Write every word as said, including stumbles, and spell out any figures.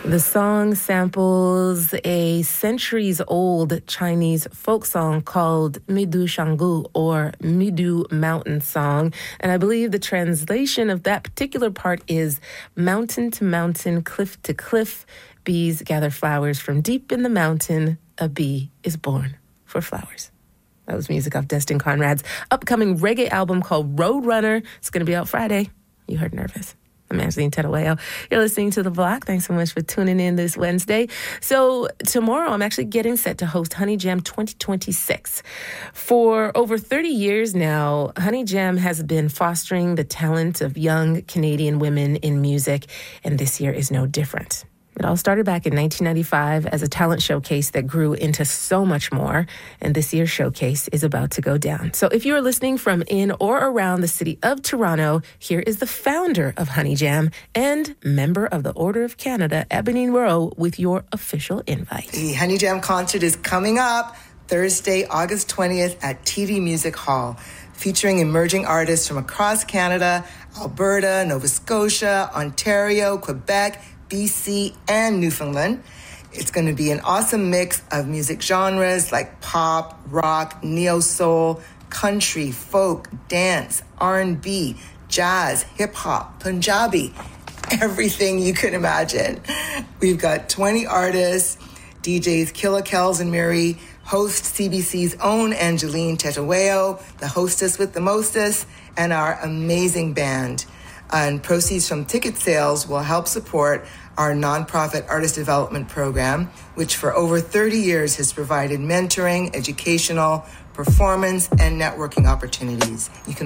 The song samples a centuries-old Chinese folk song called Midu Shangu, or Midu Mountain Song. And I believe the translation of that particular part is mountain to mountain, cliff to cliff. Bees gather flowers from deep in the mountain. A bee is born for flowers. That was music off Destin Conrad's upcoming reggae album called Roadrunner. It's going to be out Friday. You heard nervous. I'm Angeline Terueo. You're listening to The Block. Thanks so much for tuning in this Wednesday. So tomorrow, I'm actually getting set to host Honey Jam twenty twenty-six. For over thirty years now, Honey Jam has been fostering the talent of young Canadian women in music, and this year is no different. It all started back in nineteen ninety-five as a talent showcase that grew into so much more, and this year's showcase is about to go down. So if you're listening from in or around the city of Toronto, here is the founder of Honey Jam and member of the Order of Canada, Ebony Rowe, with your official invite. The Honey Jam concert is coming up Thursday, August twentieth at T V Music Hall, featuring emerging artists from across Canada, Alberta, Nova Scotia, Ontario, Quebec, B C, and Newfoundland. It's going to be an awesome mix of music genres like pop, rock, neo-soul, country, folk, dance, R and B, jazz, hip-hop, Punjabi, everything you could imagine. We've got twenty artists, D Js Killa Kells and Mary, host C B C's own Angeline Terueo, the hostess with the mostest, and our amazing band. And proceeds from ticket sales will help support our nonprofit artist development program, which for over thirty years has provided mentoring, educational, performance, and networking opportunities. You can